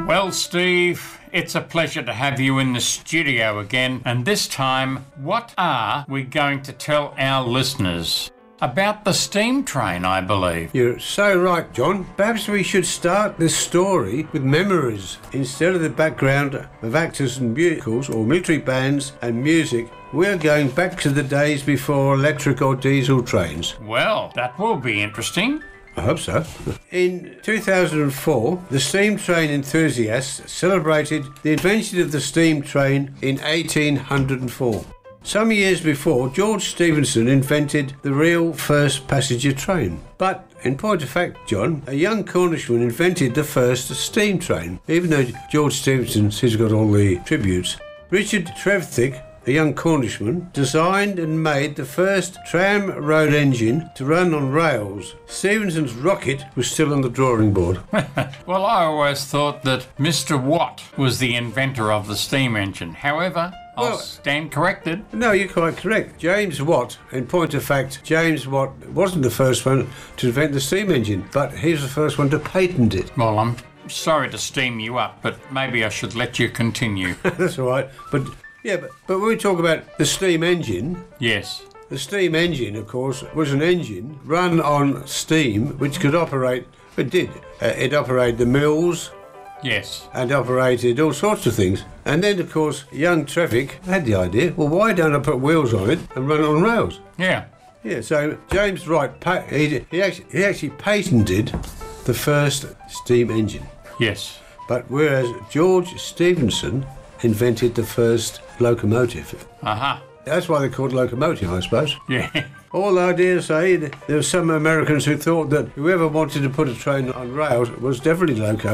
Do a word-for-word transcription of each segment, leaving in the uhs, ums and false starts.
Well, Steve, it's a pleasure to have you in the studio again. And this time, what are we going to tell our listeners? About the steam train, I believe. You're so right, John. Perhaps we should start this story with memories. Instead of the background of actors and musicals or military bands and music, we're going back to the days before electric or diesel trains. Well, that will be interesting. I hope so. In two thousand four, the steam train enthusiasts celebrated the invention of the steam train in eighteen oh four. Some years before, George Stephenson invented the real first passenger train. But, in point of fact, John, a young Cornishman invented the first steam train, even though George Stephenson has got all the tributes. Richard Trevithick, a young Cornishman, designed and made the first tram-road engine to run on rails. Stephenson's rocket was still on the drawing board. Well, I always thought that Mister Watt was the inventor of the steam engine. However, I'll Well, stand corrected. No, you're quite correct. James Watt, in point of fact, James Watt wasn't the first one to invent the steam engine, but he's the first one to patent it. Well, I'm sorry to steam you up, but maybe I should let you continue. That's all right. But yeah, but, but when we talk about the steam engine, Yes. the steam engine, of course, was an engine run on steam, which could operate. It did. Uh, it operated the mills Yes. and operated all sorts of things. And then, of course, young Trevithick had the idea. Well, why don't I put wheels on it and run it on rails? Yeah. Yeah, so James Wright, pa- he, he, actually, he actually patented the first steam engine. Yes. But whereas George Stephenson invented the first locomotive. Aha. That's why they're called locomotive, I suppose. Yeah. All I dare say, there were some Americans who thought that whoever wanted to put a train on rails was definitely loco.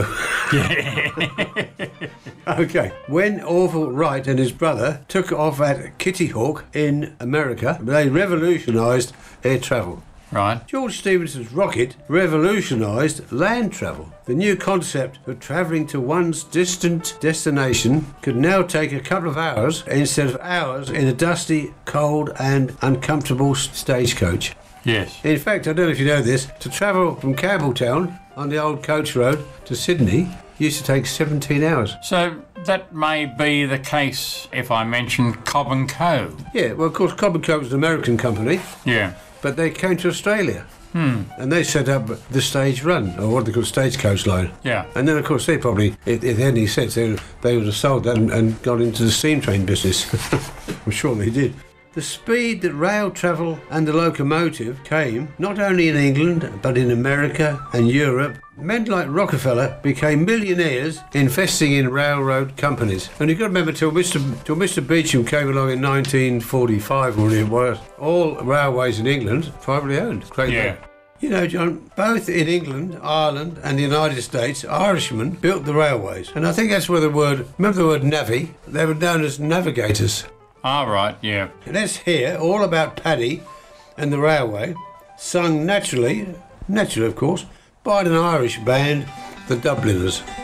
Okay. When Orville Wright and his brother took off at Kitty Hawk in America, they revolutionised air travel. Right. George Stephenson's rocket revolutionised land travel. The new concept of travelling to one's distant destination could now take a couple of hours instead of hours in a dusty, cold and uncomfortable stagecoach. Yes. In fact, I don't know if you know this, to travel from Campbelltown on the old coach road to Sydney used to take seventeen hours. So that may be the case if I mentioned Cobb and Co. Yeah, well, of course, Cobb and Co was an American company, Yeah. but they came to Australia. Hmm. And they set up the stage run, or what they call stagecoach line. Yeah. And then, of course, they probably, if, if they had any sense, they, they would have sold that and, and gone into the steam train business. I'm sure they did. The speed that rail travel and the locomotive came, not only in England, but in America and Europe, men like Rockefeller became millionaires investing in railroad companies. And you've got to remember, till Mister till Mister Beecham came along in nineteen forty-five, or it was, all railways in England privately owned. Great Yeah. man. You know, John, both in England, Ireland and the United States, Irishmen built the railways. And I think that's where the word, remember the word navvy? They were known as navigators. All right. Yeah. Let's hear all about Paddy and the railway, sung naturally, naturally of course, by an Irish band, the Dubliners.